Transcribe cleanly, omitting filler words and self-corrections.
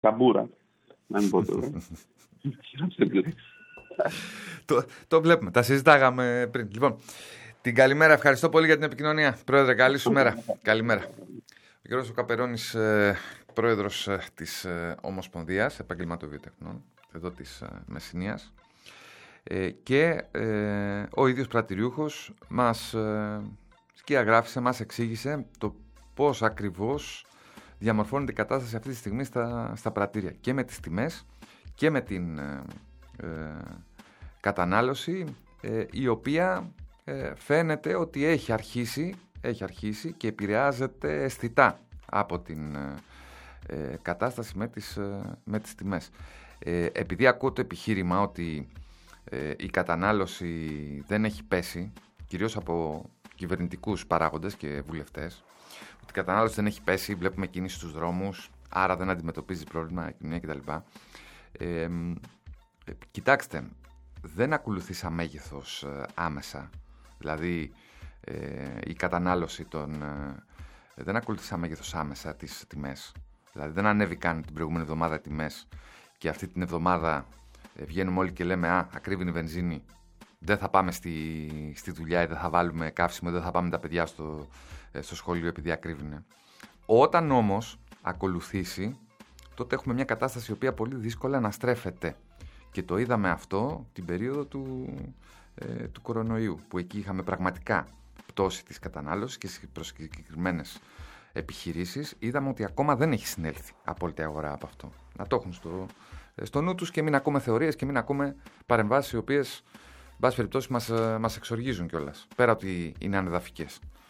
Καμπούρα. Να μην πω τώρα. Το βλέπουμε. Τα συζητάγαμε πριν. Λοιπόν, την καλημέρα. Ευχαριστώ πολύ για την επικοινωνία. Πρόεδρε, καλή σου μέρα. Καλημέρα. Ο Γιώργος ο Καπερώνης, πρόεδρος της Ομοσπονδίας Επαγγελματοβιοτεχνών, εδώ της Μεσσηνίας, και ο ίδιος πρατηριούχος μας σκιαγράφησε, μας εξήγησε το πώς ακριβώς διαμορφώνεται η κατάσταση αυτή τη στιγμή στα πρατήρια, και με τις τιμές και με την κατανάλωση, η οποία φαίνεται ότι έχει αρχίσει και επηρεάζεται αισθητά από την κατάσταση με τις τιμές. Επειδή ακούω το επιχείρημα ότι η κατανάλωση δεν έχει πέσει, κυρίως από κυβερνητικούς παράγοντες και βουλευτές, ότι η κατανάλωση δεν έχει πέσει, βλέπουμε κίνηση στους δρόμους, άρα δεν αντιμετωπίζει πρόβλημα η κοινωνία κτλ. Κοιτάξτε, δεν ακολουθεί σαν μέγεθος άμεσα. Δηλαδή, η κατανάλωση δεν ακολουθεί σαν μέγεθος άμεσα τις τιμές. Δηλαδή, δεν ανέβηκαν την προηγούμενη εβδομάδα οι τιμές και αυτή την εβδομάδα βγαίνουμε όλοι και λέμε ακρίβει η βενζίνη, δεν θα πάμε στη δουλειά ή δεν θα βάλουμε καύσιμο, δεν θα πάμε τα παιδιά στο σχολείο επειδή ακρίβεινε. Όταν όμως ακολουθήσει, τότε έχουμε μια κατάσταση η οποία πολύ δύσκολα αναστρέφεται. Και το είδαμε αυτό την περίοδο του κορονοϊού, που εκεί είχαμε πραγματικά πτώση της κατανάλωσης και προς συγκεκριμένες επιχειρήσεις είδαμε ότι ακόμα δεν έχει συνέλθει απόλυτη αγορά από αυτό. Να το έχουν στο νου τους και μην ακούμε θεωρίες και μην ακούμε παρεμβάσεις οι οποίες, εν πάση περιπτώσει, μας εξοργίζουν κιόλας, πέρα ότι είναι ανεδαφικές.